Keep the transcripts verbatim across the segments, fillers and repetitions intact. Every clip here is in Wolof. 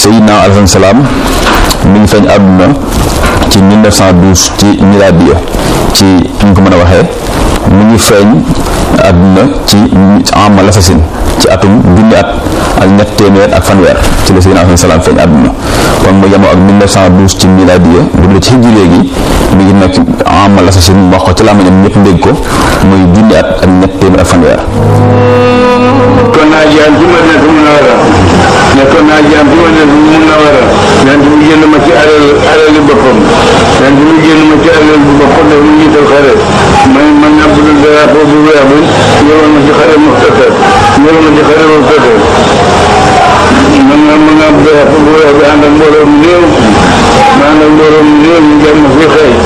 Seydina alayhi salaam mi ngi feeñ àdduna ci mille neuf cent douze ci miladiya ci ñu ko mën a waxee mi ngi feeñ àdduna ci ama lasasin ci atum junni at ak ñett téeméer ak fanweer ci la Seydina alayhi salaam feeñ àdduna kon mu yemoo ak mille neuf cent douze ci miladiya bu dee ci xijji léegi mi ngi nekk ama lasasin wax ko ci làmmiñam ñëpp dégg ko muy junni at ak ñett téeméer ak fanweer. kon naa jaan ci Madinatu Munawwara nekkoon naa jaan ci Madinatu Munawwara daan ci mu génn ma ci alal alali boppam daan ci mu génn ma ci alal bu boppam daf mu jiital xare man man Abdul Drapeau bu weex bi yoroon ma ci xare Muxtasar yoroon ma ci xare Muxtasar man nga man nga Drapeau bu weex bi ànd ak mbooloo mu néew ma ànd ak mbooloo mu néew ñu dem ma fi xëy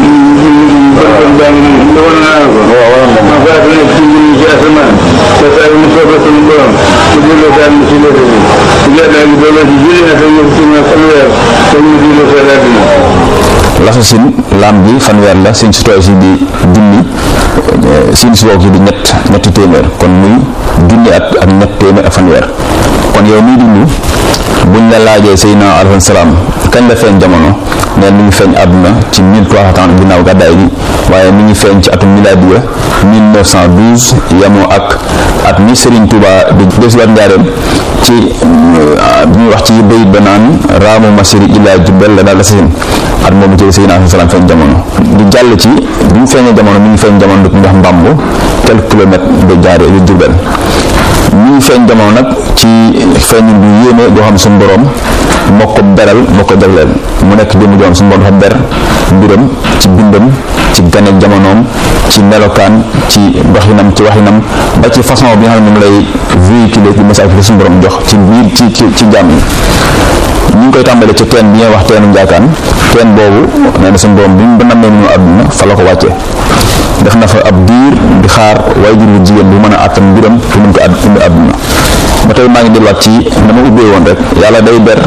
kon baa ngi nii woon naa ko ma faatu nekk ci ñu ci asamaan te saa yu mu soobee suñu borom mu delloo saa mu ci lépp bi su gàddaa gi dooloo ci julli na te ñu ci ma fanweer te ñu delloo saa àddina lasasin laam gi fanweer la sin si tooy si di junni sin si boog yi di ñett ñetti téeméer kon muy junni at ak ñett téeméer ak fanweer kon yow miy dund buñ la laajee Seydina alayhi salaam kañ la feeñ jamono neen mi ngi feeñ àdduna ci mille trois cent ginnaaw gàddaay gi waaye mi ngi feeñ ci atum miladiya mille neuf cent douze yemoo ak at mi Serigne Touba di desiwaat njaareem ci bi ñuy wax ci bayit ba naan raamu masiri illa jubbel la daal lasasin at moomu ci Seydina alayhi salaam feeñ jamono di jàll ci bi mu feeñee jamono mi ngi feeñ jamono du ndax mbambu quelques kilomètres de jaaree lu Jurbel mi ngi feeñ jamono nag ci feeñ bu yéeme boo xam suñu borom moo ko beral moo ko jagleel mu nekk jëmm joom suñu borom dafa ber mbiram ci bindam ci gane jamonoom ci melokaan ci doxinam ci waxinam ba ci façon bi nga xam ne moom lay véhiculer ci message bi suñu borom jox ci biir ci ci ci jàmm yi ñu ngi koy tàmbalee ci teen bi ñuy wax teenu njaakaan teen boobu nee na suñu borom bi mu nammee ñu àdduna fa la ko wàccee def na fa ab diir di xaar waajur bu jigéen bu mën a àttan mbiram pour mun ko àdd indi àdduna ba tey maa ngi delluwaat ci dama ubbee woon rek yàlla day ber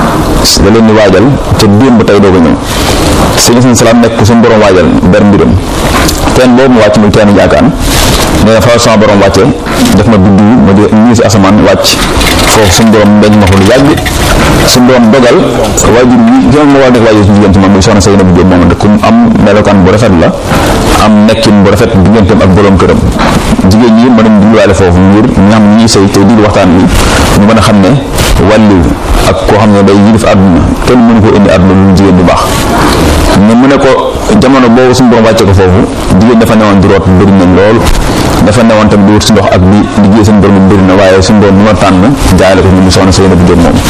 da leen di waajal te démb tey doo ko ñëw Seydina salaam nekk suñu borom waajal ber mbiram teen boobu mu wàcc muy teenu njaakaan nee na fa sama borom wàcce def ma biddi ma di ñii si asamaan wàcc foofu suñu borom dañ ma ko lu yàgg suñu borom dogal waajur bi jëm ma war nekk waajur suñu jigéen ci moom muy soxna Seydina bu Jóob moom de ku am melokaan bu rafet la am nekkin bu rafet digganteem ak borom këram jigéen ñi mën nañ dugalaale foofu ngir ñi xam ñi sëy te di waxtaan wi ñu mën a xam ne wàlliw ak koo xam ne day yilif àdduna kenn mënu ko indi àdduna lu jigéen bu baax mais mu ne ko jamono boobu suñu borom wàcce ko foofu jigéen dafa newoon di root bëri nañ lool dafa newoon tam di wut si ndox ak di liggéey seen borom bëri na waaye suñu borom mu ma tànn jaayale ko ni mu soxna Seydina bu Jóob moom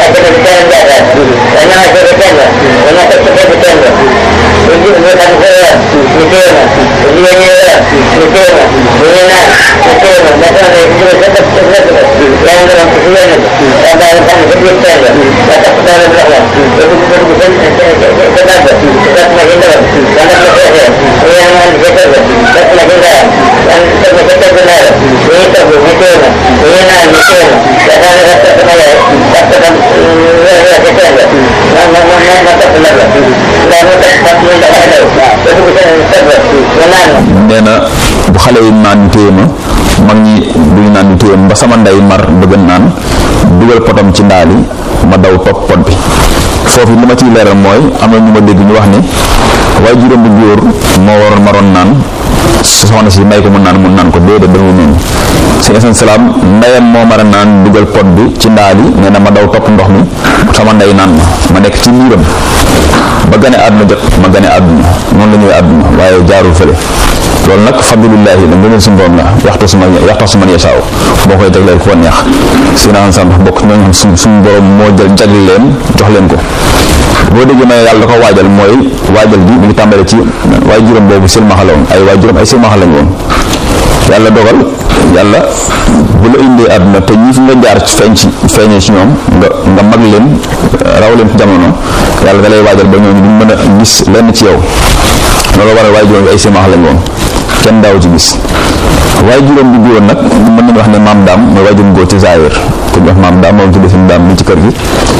nee na bu xale yi naan ñu téye ma mag ñi duñu naan ñu téye ma ba sama ndey mar bëgg naan dugal potam ci ndaali ma daw topp pot bi foofu li ma ciy leeral mooy am na ñu ma dégg ñu wax ni waaye juróom bu góor moo waroon maroon naan soxna si may ko mu naan mu naan ko déedéet dañu noonu Seydina salaam ndeyam moo mar a naan dugal pot bi ci ndaali nee na ma daw topp ndox mi sama ndey naan ma ma nekk ci biiram ba gane àdduna jot ma gane àdduna noonu la ñëwee àdduna waaye jaarul fële loolu nag fadlullahi la ngëneel suñu borom la yaxta suma yaxta suma yasaaw boo koy jagleel ko neex Seydina salaam bokk ñoo xam suñ suñu borom moo jël jagleel leen jox leen ko boo déggee ma yàlla da ko waajal mooy waajal gi mu ngi tàmbale ci waaye juróom boobu silmaxa la woon ay waaye juróom ay silmaxa lañ woon yàlla dogal yàlla bu la indee àdduna te ñi fi nga jaar feeñ ci feeñee ci ñoom nga nga mag leen raw leen ci jamono yàlla da lay waajal ba ñooñu duñ mën a gis lenn ci yow loolu waral waaye juróom bi ay silmaxa lañ woon kenn daaw ci gis waaye juróom bu góor nag mën nañu wax ne maam daam mooy waaye juróom góor ci zaahir ku ñu wax maam daam moom tudd suñu daam mi ci kër gi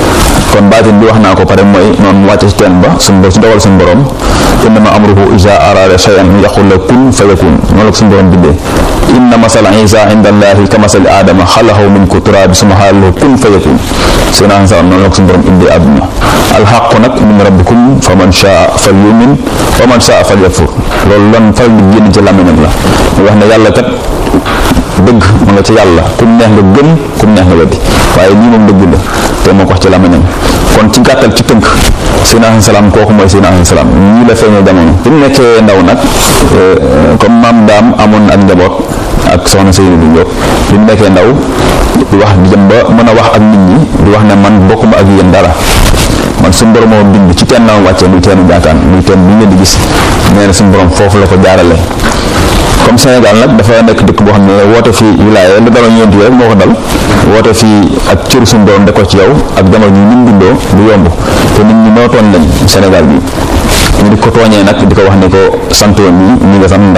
kon baatin bi wax naa ko pare mooy noonu mu wàcce ci teen ba suñu borom ci dogal suñu borom innama amruhu iza arada shay'an yaqul la kun fayakun noonu la ko suñu borom bindee inna masala isa inda allahi ka masali aadama xalaqahu min turab summa qaala lahu kun fayakun seen ansar noonu la ko suñu borom indee àdduna alxaqu nag min rabbikum fa man shaa fal yumin wa man shaa fal yakfur loolu lan fal di génn ci làmmiñam la mu wax ne yàlla kat dëgg mu nga ci yàlla ku neex nga gëm ku neex nga weddi waaye nii moom dëgg la te moo ko wax ci làmmiñam kon ci gàttal ci tënk Seydina Alayhi salaam kooku mooy Seydina Alayhi salaam ñii la feeñee jamono bi mu nekkee ndaw nag comme maam daam amoon ak njaboot ak soxna Seydou Diop bi mu nekkee ndaw di wax di dem ba mën a wax ak nit ñi di wax ne man bokkuma ak yéen dara man suñu borom moo bind ci teen naa wàccee muy teenu jaakaan muy teen bi ngeen di gis nee na suñu borom foofu la ko jaarale comme Sénégal nag dafa nekk dëkk boo xam ne woote fii wilaaya li daloon yonent yi rek moo ko dal woote fii ak cëru suñu borom de ko ci yow ak jamono ji ni mu bindoo du yomb te nit ñi moo tooñ lañ Sénégal bi ñu di ko tooñee nag di ko wax ne ko sant woon ñi ñi nga sant ndax